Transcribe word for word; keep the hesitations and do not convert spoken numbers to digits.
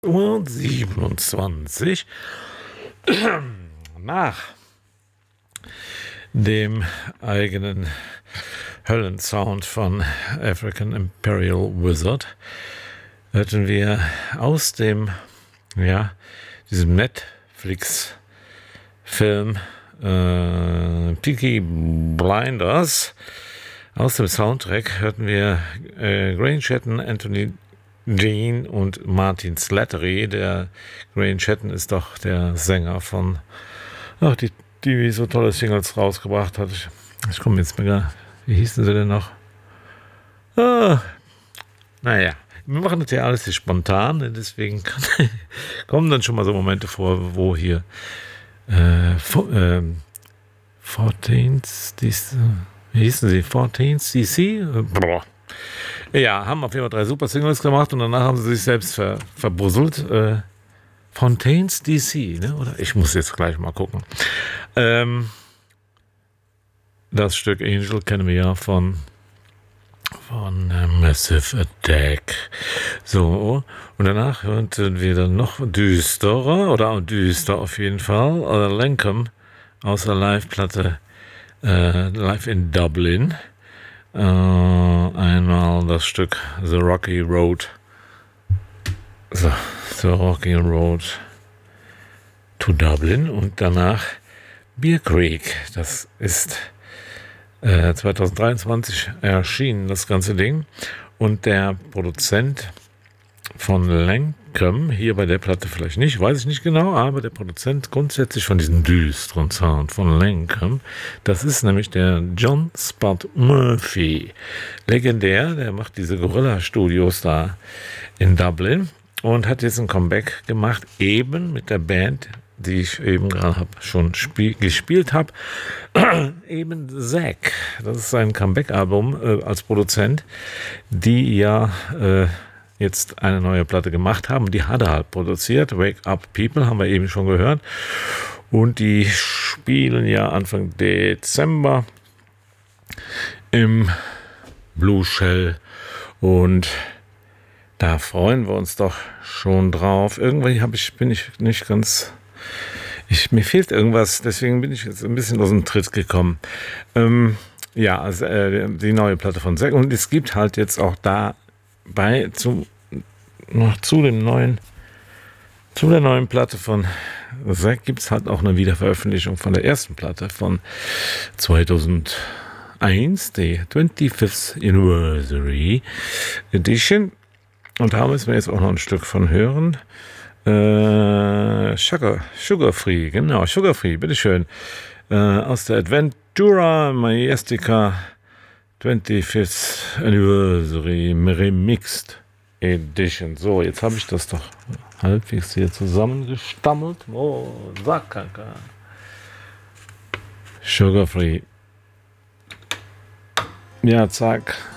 Uhr siebenundzwanzig nach dem eigenen Höllensound von African Imperial Wizard hörten wir aus dem, ja, diesem Netflix-Film äh, Peaky Blinders. Aus dem Soundtrack hörten wir äh, Graham Chatton, Anthony Jean und Martin Slattery. Der Graham Chatton ist doch der Sänger von, ach, die, die so tolle Singles rausgebracht hat. Ich, ich komme jetzt mal gar, wie hießen sie denn noch? Ah, naja, wir machen das ja alles hier spontan, deswegen kann, kommen dann schon mal so Momente vor, wo hier äh, äh, vierzehnth, dies, wie hießen sie? vierzehnth D C? Boah. Ja, haben auf jeden Fall drei super Singles gemacht und danach haben sie sich selbst ver, verbrusselt. Äh, Fontaines D C, ne? Oder? Ich muss jetzt gleich mal gucken. Ähm, das Stück Angel kennen wir ja von, von äh, Massive Attack. So, und danach hörten wir dann noch düsterer, oder düster auf jeden Fall, oder Lankum aus der Live-Platte äh, Live in Dublin. Uh, einmal das Stück The Rocky Road, so, The Rocky Road to Dublin und danach Beer Creek. Das ist äh, zwanzig dreiundzwanzig erschienen, das ganze Ding. Und der Produzent von Lankum, hier bei der Platte vielleicht nicht, weiß ich nicht genau, aber der Produzent grundsätzlich von diesem düsteren Sound von Lankum, das ist nämlich der John Spud Murphy. Legendär, der macht diese Gorilla-Studios da in Dublin und hat jetzt ein Comeback gemacht, eben mit der Band, die ich eben gerade hab, schon spiel, gespielt habe, eben Zack. Das ist sein Comeback-Album äh, als Produzent, die ja äh, jetzt eine neue Platte gemacht haben. Die hat er halt produziert. Wake Up People haben wir eben schon gehört. Und die spielen ja Anfang Dezember im Blue Shell. Und da freuen wir uns doch schon drauf. Irgendwie hab ich, bin ich nicht ganz... Ich, mir fehlt irgendwas, deswegen bin ich jetzt ein bisschen aus dem Tritt gekommen. Ähm, ja, also äh, die neue Platte von Zack. Und es gibt halt jetzt auch da bei zu noch zu dem neuen zu der neuen Platte von Zack gibt es halt auch eine Wiederveröffentlichung von der ersten Platte von zweitausendeins, die twenty-fifth Anniversary Edition, und da müssen wir jetzt auch noch ein Stück von hören. äh, Sugar, Sugar Free, genau, Sugar Free, bitteschön, äh, aus der Adventura Majestica twenty-fifth Anniversary Remixed Edition. So, jetzt habe ich das doch halbwegs hier zusammengestammelt. Oh, Sakaka. Sugar Free. Ja, zack.